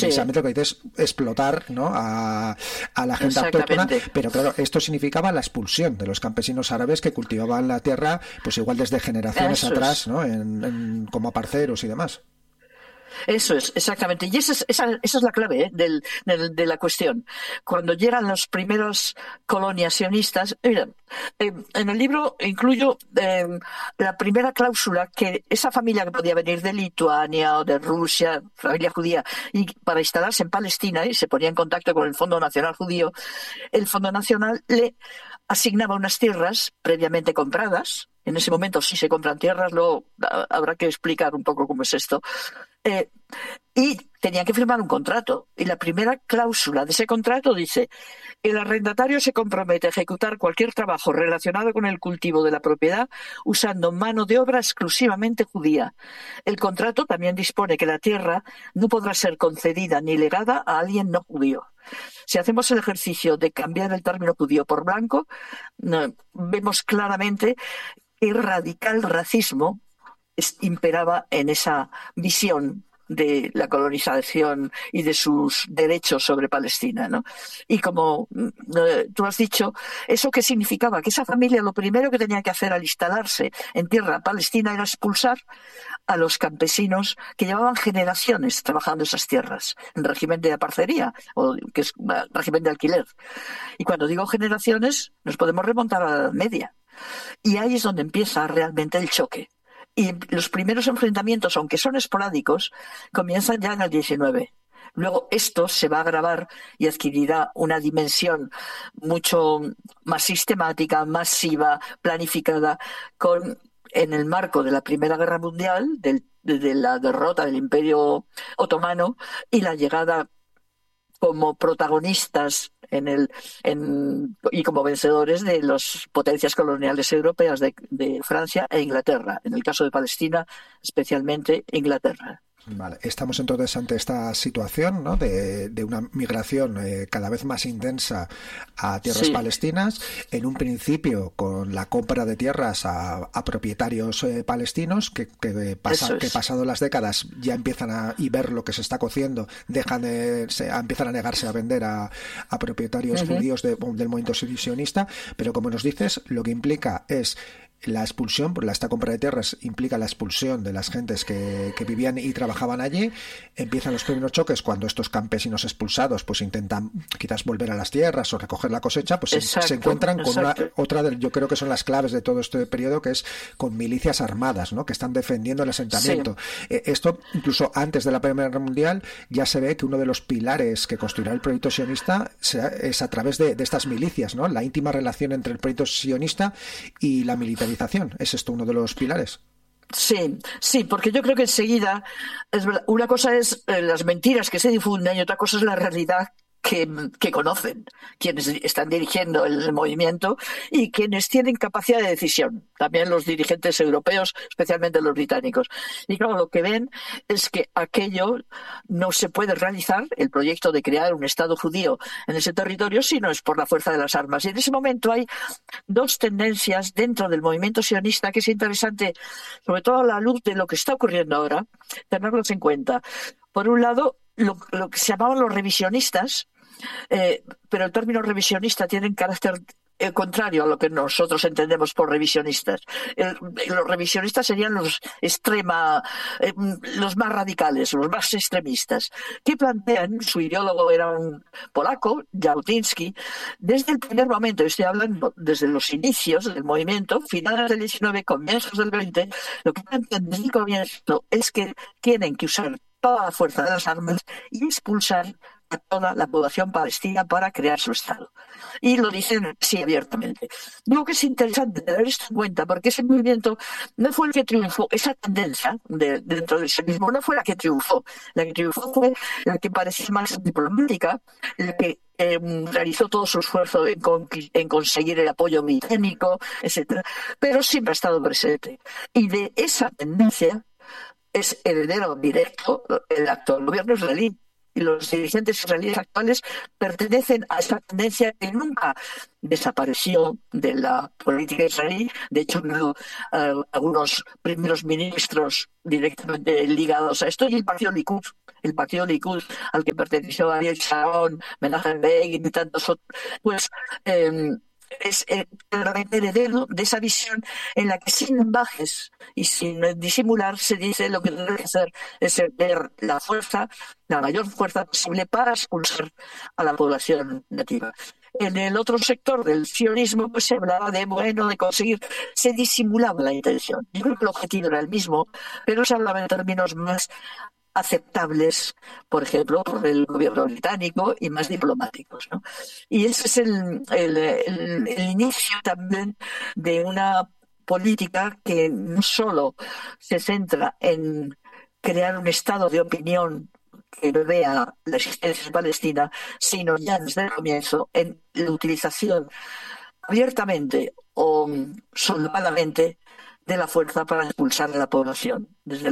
precisamente lo que dices es explotar, ¿no?, a la gente autóctona, pero claro, esto significaba la expulsión de los campesinos árabes que cultivaban la tierra, pues igual desde generaciones atrás, ¿no?, como parceros y demás. Eso es, exactamente. Y esa es la clave de la cuestión. Cuando llegan las primeras colonias sionistas, mira, en el libro incluyo la primera cláusula que esa familia que podía venir de Lituania o de Rusia, familia judía, y para instalarse en Palestina y se ponía en contacto con el Fondo Nacional Judío, el Fondo Nacional le asignaba unas tierras previamente compradas. En ese momento sí se compran tierras, luego habrá que explicar un poco cómo es esto. Y tenían que firmar un contrato. Y la primera cláusula de ese contrato dice: el arrendatario se compromete a ejecutar cualquier trabajo relacionado con el cultivo de la propiedad usando mano de obra exclusivamente judía. El contrato también dispone que la tierra no podrá ser concedida ni legada a alguien no judío. Si hacemos el ejercicio de cambiar el término judío por blanco, vemos claramente qué radical racismo imperaba en esa visión de la colonización y de sus derechos sobre Palestina, ¿no? Y como tú has dicho, ¿eso qué significaba? Que esa familia lo primero que tenía que hacer al instalarse en tierra palestina era expulsar a los campesinos que llevaban generaciones trabajando esas tierras, en régimen de parcería, o que es régimen de alquiler. Y cuando digo generaciones, nos podemos remontar a la Edad Media. Y ahí es donde empieza realmente el choque. Y los primeros enfrentamientos, aunque son esporádicos, comienzan ya en el 19. Luego esto se va a agravar y adquirirá una dimensión mucho más sistemática, masiva, planificada, en el marco de la Primera Guerra Mundial, de la derrota del Imperio Otomano y la llegada como protagonistas y como vencedores de las potencias coloniales europeas de Francia e Inglaterra. En el caso de Palestina, especialmente Inglaterra. Vale, estamos entonces ante esta situación, ¿no?, de una migración cada vez más intensa a tierras palestinas, en un principio con la compra de tierras a propietarios palestinos que pasado las décadas ya empiezan y ver lo que se está cociendo, empiezan a negarse a vender a propietarios judíos del movimiento sionista, pero como nos dices, lo que implica es la expulsión, esta compra de tierras implica la expulsión de las gentes que vivían y trabajaban allí. Empiezan los primeros choques cuando estos campesinos expulsados pues intentan quizás volver a las tierras o recoger la cosecha, pues se encuentran con otra yo creo que son las claves de todo este periodo, que es con milicias armadas, ¿no?, que están defendiendo el asentamiento. Esto incluso antes de la Primera Guerra Mundial ya se ve que uno de los pilares que construirá el proyecto sionista es a través de estas milicias, ¿no?, la íntima relación entre el proyecto sionista y la militarización. ¿Es esto uno de los pilares? Sí, porque yo creo que enseguida, una cosa es las mentiras que se difunden y otra cosa es la realidad que conocen quienes están dirigiendo el movimiento y quienes tienen capacidad de decisión, también los dirigentes europeos, especialmente los británicos. Y claro, lo que ven es que aquello no se puede realizar, el proyecto de crear un Estado judío en ese territorio, si no es por la fuerza de las armas. Y en ese momento hay dos tendencias dentro del movimiento sionista que es interesante, sobre todo a la luz de lo que está ocurriendo ahora, tenerlos en cuenta. Por un lado, lo que se llamaban los revisionistas, pero el término revisionista tiene un carácter contrario a lo que nosotros entendemos por revisionistas. Los revisionistas serían los más radicales, los más extremistas, que plantean, su ideólogo era un polaco, Jaruzelski, desde el primer momento, estoy hablando desde los inicios del movimiento, finales del 19, comienzos del 20, lo que plantean desde el comienzo es que tienen que usar toda la fuerza de las armas y expulsar a toda la población palestina para crear su Estado. Y lo dicen sí abiertamente. Digo que es interesante tener esto en cuenta porque ese movimiento no fue el que triunfó, esa tendencia dentro del sionismo no fue la que triunfó. La que triunfó fue la que parecía más diplomática, la que realizó todo su esfuerzo en conseguir el apoyo británico, etcétera, pero siempre ha estado presente. Y de esa tendencia es heredero directo el actual gobierno israelí. y los dirigentes israelíes actuales pertenecen a esa tendencia que nunca desapareció de la política israelí. De hecho, algunos primeros ministros directamente ligados a esto, y el partido Likud al que perteneció Ariel Sharon, Menachem Begin y tantos otros, pues es el heredero de esa visión en la que sin ambajes y sin disimular se dice lo que debe hacer es ver la mayor fuerza posible para expulsar a la población nativa. En el otro sector del sionismo pues se hablaba de conseguir, se disimulaba la intención. Yo creo que el objetivo era el mismo, pero se hablaba en términos más aceptables, por ejemplo, por el gobierno británico y más diplomáticos, ¿no? Y ese es el inicio también de una política que no solo se centra en crear un estado de opinión que vea la existencia de Palestina, sino ya desde el comienzo en la utilización abiertamente o solapamente de la fuerza para expulsar a la población. Desde